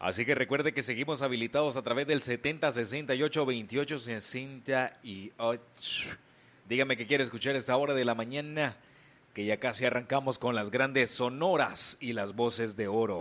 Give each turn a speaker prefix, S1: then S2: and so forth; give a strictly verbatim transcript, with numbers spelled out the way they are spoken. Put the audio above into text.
S1: Así que recuerde que seguimos habilitados a través del setenta sesenta y ocho veintiocho sesenta y ocho. Dígame qué quiere escuchar a esta hora de la mañana, que ya casi arrancamos con las grandes sonoras y las voces de oro.